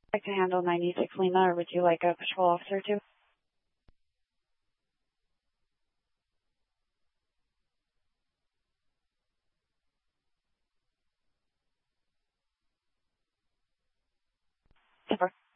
Like to handle 96 Lima, or would you like a patrol officer too? Super.